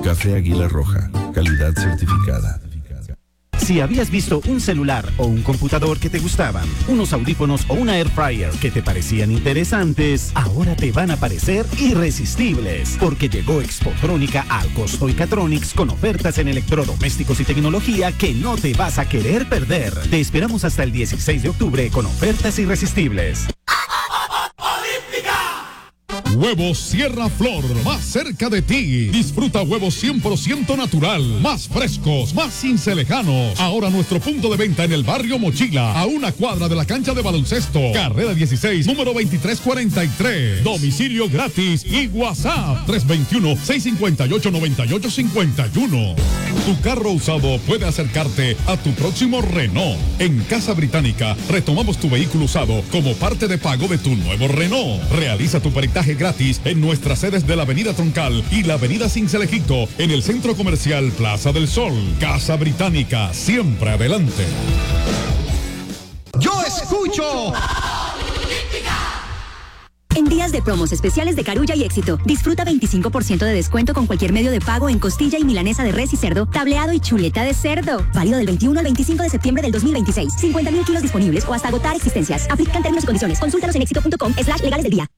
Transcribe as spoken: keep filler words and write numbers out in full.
Café Águila Roja, calidad certificada. Si habías visto un celular o un computador que te gustaban, unos audífonos o una air fryer que te parecían interesantes, ahora te van a parecer irresistibles, porque llegó Expotrónica al Costo y Catronics con ofertas en electrodomésticos y tecnología que no te vas a querer perder. Te esperamos hasta el dieciséis de octubre con ofertas irresistibles. Huevos Sierra Flor, más cerca de ti. Disfruta huevos cien por ciento natural, más frescos, más cincelejanos. Ahora nuestro punto de venta en el barrio Mochila, a una cuadra de la cancha de baloncesto. Carrera dieciséis, número veintitrés cuarenta y tres. Domicilio gratis y WhatsApp tres dos uno, seis cinco ocho, nueve ocho cinco uno. Tu carro usado puede acercarte a tu próximo Renault. En Casa Británica retomamos tu vehículo usado como parte de pago de tu nuevo Renault. Realiza tu peritaje gratis en nuestras sedes de la Avenida Troncal y la Avenida Cincelejito en el Centro Comercial Plaza del Sol. Casa Británica, siempre adelante. Yo escucho. En días de promos especiales de Carulla y Éxito, disfruta veinticinco por ciento de descuento con cualquier medio de pago en costilla y milanesa de res y cerdo, tableado y chuleta de cerdo. Válido del veintiuno al veinticinco de septiembre del dos mil veintiséis. cincuenta mil kilos disponibles o hasta agotar existencias. Aplican términos y condiciones. Consúltanos en éxito punto com slash legales del día.